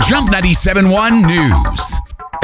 Jump 97.1 News.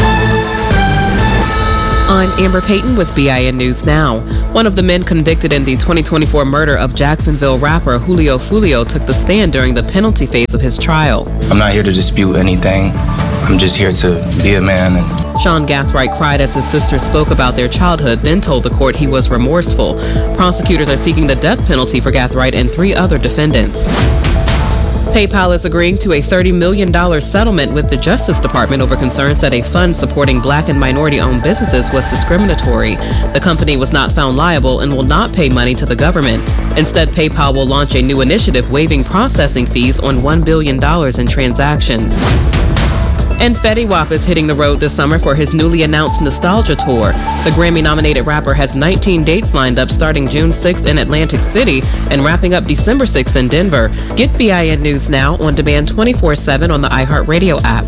I'm Amber Payton with BIN News Now. One of the men convicted in the 2024 murder of Jacksonville rapper Julio Foolio took the stand during the penalty phase of his trial. I'm not here to dispute anything. I'm just here to be a man. Sean Gathright cried as his sister spoke about their childhood, then told the court he was remorseful. Prosecutors are seeking the death penalty for Gathright and 3 other defendants. PayPal is agreeing to a $30 million settlement with the Justice Department over concerns that a fund supporting Black and minority-owned businesses was discriminatory. The company was not found liable and will not pay money to the government. Instead, PayPal will launch a new initiative waiving processing fees on $1 billion in transactions. And Fetty Wap is hitting the road this summer for his newly announced Nostalgia Tour. The Grammy-nominated rapper has 19 dates lined up starting June 6th in Atlantic City and wrapping up December 6th in Denver. Get BIN News Now on demand 24/7 on the iHeartRadio app.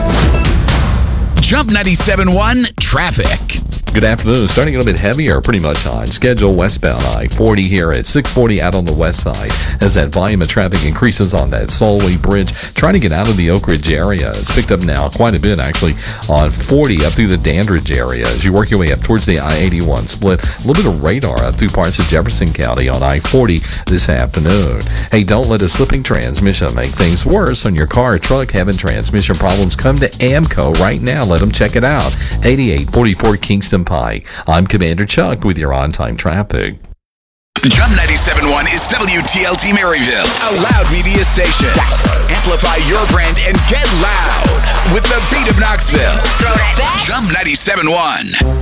Jump 97.1 Traffic. Good afternoon. Starting a little bit heavier, pretty much on schedule westbound I-40 here at 640 out on the west side as that volume of traffic increases on that Solway Bridge. Trying to get out of the Oak Ridge area. It's picked up now quite a bit actually on 40 up through the Dandridge area as you work your way up towards the I-81 split. A little bit of radar up through parts of Jefferson County on I-40 this afternoon. Hey, don't let a slipping transmission make things worse on your car or truck having transmission problems. Come to AMCO right now. Let them check it out. 8844 Kingston Pike. I'm Commander Chuck with your on-time traffic. Jump 97.1 is WTLT Maryville, a loud media station. Amplify your brand and get loud with the beat of Knoxville. Jump 97.1.